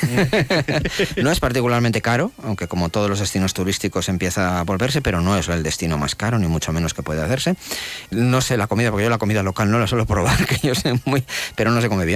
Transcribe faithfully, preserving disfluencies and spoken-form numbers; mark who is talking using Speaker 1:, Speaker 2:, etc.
Speaker 1: No es particularmente caro, aunque como todos los destinos turísticos empieza a volverse, pero no es el destino más caro, ni mucho menos que puede hacerse. No sé la comida, porque yo la comida local no la suelo probar, que yo sé muy, pero no se come bien.